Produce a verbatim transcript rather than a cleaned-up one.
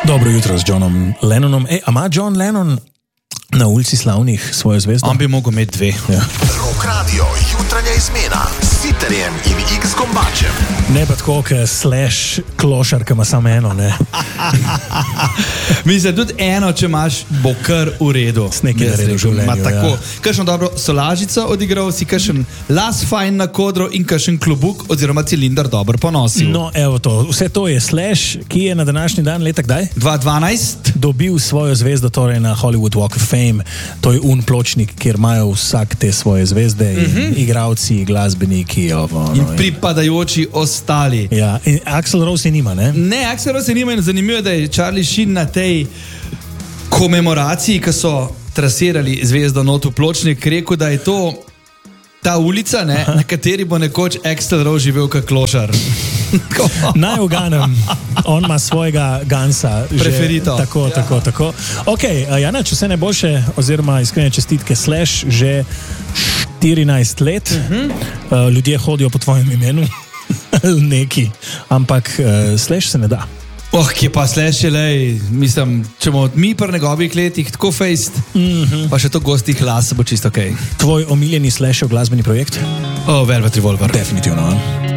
Dobro jutro z Johnom Lennonom. Ej, a ima John Lennon na ulici Slavnih svojo zvezdo? On bi mogel imeti dve. Ja. Rock Radio, jutranja izmena s Siterjem in X Gombačem. Ne pa tako, kot Slash klošar, ki ima samo eno, ne. Mislim, tudi eno, če imaš, bo kar v redu. S nekaj naredil v življenju, tako, ja. Kakšno dobro solažico odigral si, kakšen las fajn na kodro in kakšen klobuk oziroma cilinder dobro ponosil. No, evo to. Vse to je Slash, ki je na današnji dan leta kdaj? dva tisoč dvanajst Dobil svojo zvezdo torej na Hollywood Walk of Fame. To je un pločnik, kjer imajo vsak te svoje zvezde, in mm-hmm. igravci, glasbeniki. Ovo, no, in pripadajoči ostali. Ja, in Axl Rose je nima, ne? Ne, Axl Rose je nima in zanimivo je, da je Charlie Sheen na tej komemoraciji, ki so trasirali zvezdo not v pločnik, rekel, da je to ta ulica, ne, na kateri bo nekoč Axl Rose živel kot klošar. Naj uganem, on ima svojega Gansa. Preferito. Že, tako, ja. tako, tako. Ok, Jana, če vse najboljše, oziroma iskrene čestitke, Slash, že štirinajst let. Uh-huh. Ljudje hodijo po tvojem imenu, neki, ampak uh, Slash se ne da. Oh, kje pa Slash je, lej, mislim, če bomo mi pri njegovih letih tako fejst, mm-hmm. pa še to gostih las, bo čisto ok. Tvoj omiljeni Slashov glasbeni projekt? Oh, Velvet Revolver. Definitivno.